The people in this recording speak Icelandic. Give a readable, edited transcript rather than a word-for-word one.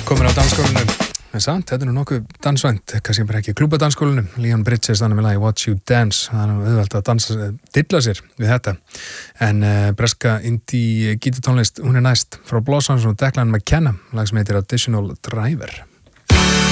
komin á dansskólanum. En samt, þetta er nú nokkuð dansvænt, kannski bara ekki klúbbadansskólanum. Leon Bridges þannig með lagi Watch You Dance. Það er auðvelt að dansa, dilla sér við þetta. En breska indie gítartónlist, hún er næst frá Blossoms og Declan McKenna, lag sem heitir Additional Driver.